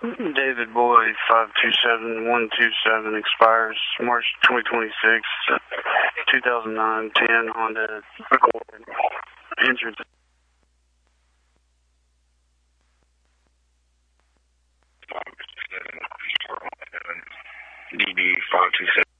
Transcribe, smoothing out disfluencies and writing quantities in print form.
David Boy, 527127, expires March 2026, 2009, 10 Honda Accord. Insurance. DB 527.